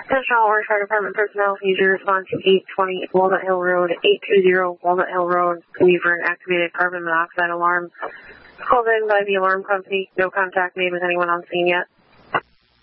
Central Orange Fire Department personnel, use your response to 820 Walnut Hill Road, 820 Walnut Hill Road, leave for an activated carbon monoxide alarm. Called in by the alarm company. No contact made with anyone on scene yet.